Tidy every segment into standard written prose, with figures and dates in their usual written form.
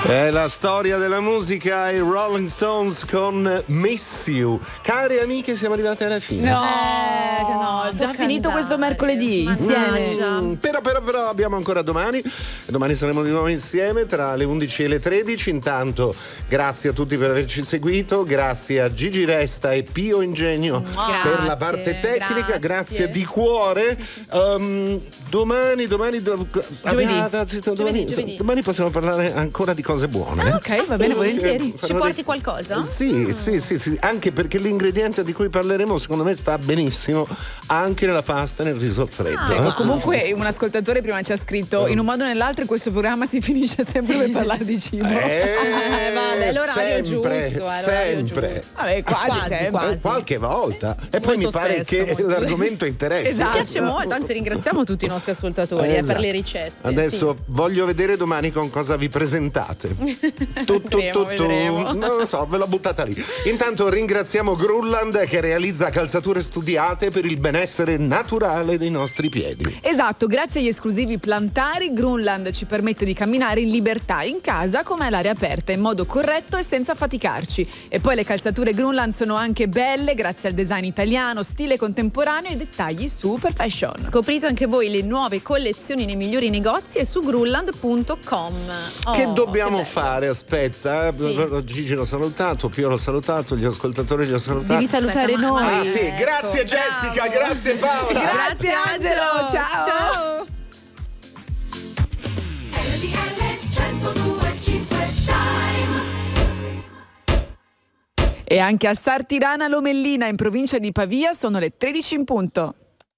È la storia della musica, i Rolling Stones con Miss You. Care amiche, siamo arrivate alla fine. No, già finito questo mercoledì insieme. Però abbiamo ancora domani. Domani saremo di nuovo insieme tra le 11 e le 13. Intanto grazie a tutti per averci seguito, grazie a Gigi Resta e Pio Ingegno per la parte tecnica, grazie di cuore. Domani possiamo parlare ancora di cose buone. Ok, va bene, volentieri. Ci porti qualcosa? Sì, anche perché l'ingrediente di cui parleremo secondo me sta benissimo anche nella pasta e nel riso freddo. Ecco, comunque un ascoltatore prima ci ha scritto: in un modo o nell'altro questo programma si finisce sempre per parlare di cibo. Vabbè, l'orario giusto. Sempre. Vabbè, quasi sempre. Qualche volta. E poi mi pare che l'argomento interessi. Esatto. Mi piace molto, anzi ringraziamo tutti i nostri ascoltatori per le ricette. Adesso voglio vedere domani con cosa vi presentate. Vedremo. Non lo so, ve l'ho buttata lì. Intanto ringraziamo Grulland che realizza calzature studiate per il benessere naturale dei nostri piedi. Esatto, grazie agli esclusivi plantari Grunland ci permette di camminare in libertà in casa come all'aria aperta, in modo corretto e senza faticarci. E poi le calzature Grunland sono anche belle grazie al design italiano, stile contemporaneo e dettagli super fashion. Scoprite anche voi le nuove collezioni nei migliori negozi e su grunland.com. Che dobbiamo fare? Aspetta, Sì. Gigi l'ho salutato, Pio l'ho salutato, gli ascoltatori li ho salutati. Devi salutare noi. Ah sì, grazie Jessica, grazie Paola. Grazie Angelo, ciao. E anche a Sartirana Lomellina in provincia di Pavia sono le 13 in punto.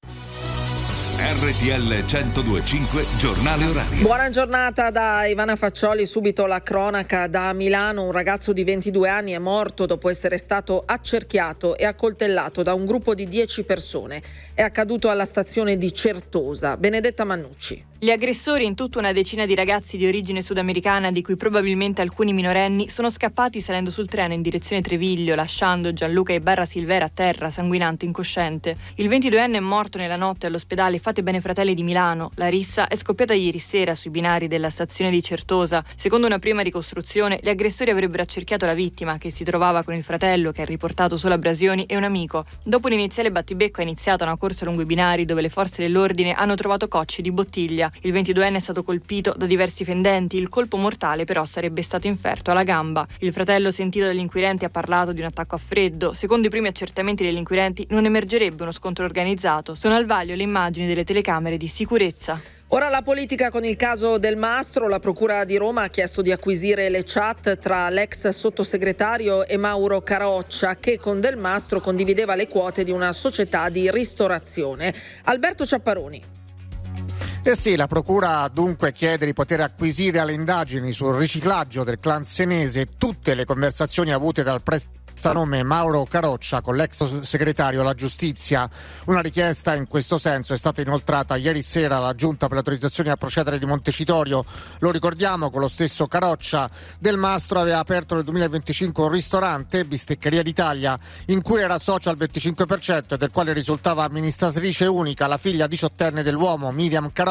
RTL 102.5 giornale orario. Buona giornata da Ivana Faccioli. Subito la cronaca da Milano. Un ragazzo di 22 anni è morto dopo essere stato accerchiato e accoltellato da un gruppo di 10 persone. È accaduto alla stazione di Certosa. Benedetta Mannucci. Gli aggressori, in tutto una decina di ragazzi di origine sudamericana, di cui probabilmente alcuni minorenni, sono scappati salendo sul treno in direzione Treviglio, lasciando Gianluca Ibarra Silvera a terra, sanguinante, incosciente. Il 22enne è morto nella notte all'ospedale Fate Bene Fratelli di Milano. La rissa è scoppiata ieri sera sui binari della stazione di Certosa. Secondo una prima ricostruzione, gli aggressori avrebbero accerchiato la vittima, che si trovava con il fratello, che ha riportato solo abrasioni, e un amico. Dopo un iniziale battibecco è iniziata una corsa lungo i binari, dove le forze dell'ordine hanno trovato cocci di bottiglia. Il 22enne è stato colpito da diversi fendenti, il colpo mortale però sarebbe stato inferto alla gamba. Il fratello, sentito dagli inquirenti, ha parlato di un attacco a freddo. Secondo i primi accertamenti degli inquirenti non emergerebbe uno scontro organizzato. Sono al vaglio le immagini delle telecamere di sicurezza. Ora la politica con il caso Del Mastro. La Procura di Roma ha chiesto di acquisire le chat tra l'ex sottosegretario e Mauro Caroccia, che con Del Mastro condivideva le quote di una società di ristorazione. Alberto Ciapparoni. Eh sì, la procura dunque chiede di poter acquisire alle indagini sul riciclaggio del clan senese tutte le conversazioni avute dal prestanome Mauro Caroccia con l'ex segretario alla giustizia. Una richiesta in questo senso è stata inoltrata ieri sera alla Giunta per le autorizzazioni a procedere di Montecitorio. Lo ricordiamo, con lo stesso Caroccia, Del Mastro aveva aperto nel 2025 un ristorante, Bisteccheria d'Italia, in cui era socio al 25% e del quale risultava amministratrice unica la figlia diciottenne dell'uomo, Miriam Caroccia,